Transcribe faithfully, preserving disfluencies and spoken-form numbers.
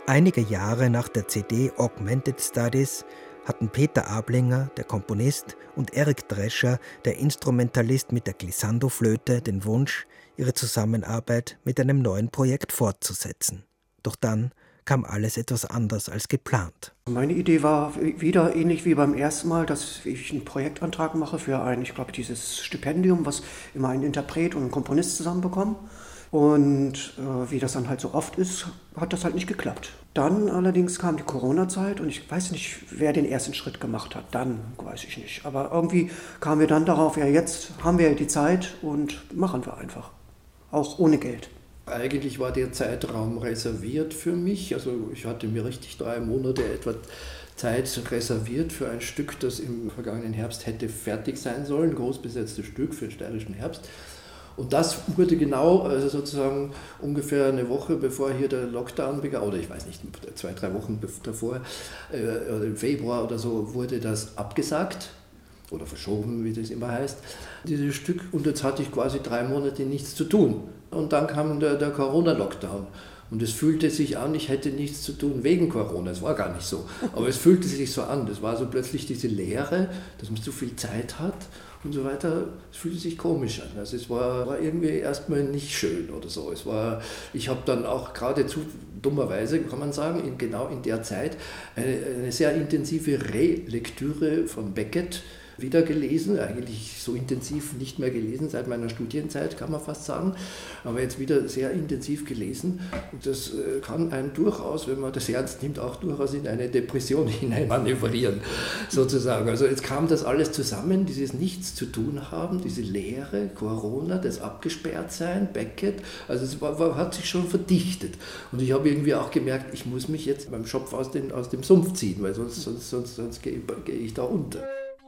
Einige Jahre nach der C D Augmented Studies hatten Peter Ablinger, der Komponist, und Eric Drescher, der Instrumentalist mit der Glissando-Flöte, den Wunsch, ihre Zusammenarbeit mit einem neuen Projekt fortzusetzen. Doch dann kam alles etwas anders als geplant. Meine Idee war wieder ähnlich wie beim ersten Mal, dass ich einen Projektantrag mache für ein, ich glaube, dieses Stipendium, was immer ein Interpret und ein Komponist zusammenbekommen. Und äh, wie das dann halt so oft ist, hat das halt nicht geklappt. Dann allerdings kam die Corona-Zeit und ich weiß nicht, wer den ersten Schritt gemacht hat. Dann weiß ich nicht. Aber irgendwie kamen wir dann darauf, ja, jetzt haben wir die Zeit und machen wir einfach. Auch ohne Geld. Eigentlich war der Zeitraum reserviert für mich. Also ich hatte mir richtig drei Monate etwa Zeit reserviert für ein Stück, das im vergangenen Herbst hätte fertig sein sollen. Ein großbesetztes Stück für den steirischen Herbst. Und das wurde genau, also sozusagen ungefähr eine Woche bevor hier der Lockdown begann, oder ich weiß nicht, zwei, drei Wochen davor, äh, oder im Februar oder so, wurde das abgesagt oder verschoben, wie das immer heißt, dieses Stück. Und jetzt hatte ich quasi drei Monate nichts zu tun. Und dann kam der, der Corona-Lockdown. Und es fühlte sich an, ich hätte nichts zu tun wegen Corona. Es war gar nicht so. Aber es fühlte sich so an. Das war so plötzlich diese Leere, dass man so viel Zeit hat und so weiter. Es fühlte sich komisch an. Also es war, war irgendwie erstmal nicht schön oder so. Es war, ich habe dann auch geradezu, dummerweise kann man sagen, in, genau in der Zeit eine, eine sehr intensive Relektüre von Beckett wieder gelesen, eigentlich so intensiv nicht mehr gelesen seit meiner Studienzeit, kann man fast sagen, aber jetzt wieder sehr intensiv gelesen. Und das kann einen durchaus, wenn man das ernst nimmt, auch durchaus in eine Depression hineinmanövrieren, sozusagen. Also jetzt kam das alles zusammen, dieses Nichts zu tun haben, diese Leere, Corona, das Abgesperrtsein, Beckett, also es war, war, hat sich schon verdichtet. Und ich habe irgendwie auch gemerkt, ich muss mich jetzt beim Schopf aus, den, aus dem Sumpf ziehen, weil sonst, sonst, sonst, sonst gehe, gehe ich da unter.